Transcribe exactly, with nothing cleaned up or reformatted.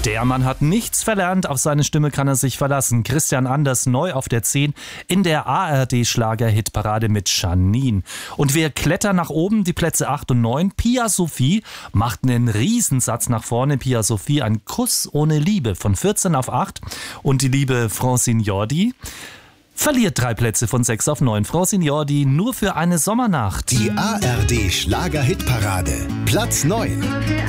Der Mann hat nichts verlernt, auf seine Stimme kann er sich verlassen. Christian Anders neu auf der zehn in der A R D-Schlager-Hitparade mit Janine. Und wir klettern nach oben, die Plätze acht und neun. Pia Sophie macht einen Riesensatz nach vorne. Pia Sophie, ein Kuss ohne Liebe von vierzehn auf acht. Und die liebe Francine Jordi verliert drei Plätze von sechs auf neun. Francine Jordi, nur für eine Sommernacht. Die A R D-Schlager-Hitparade, Platz neun.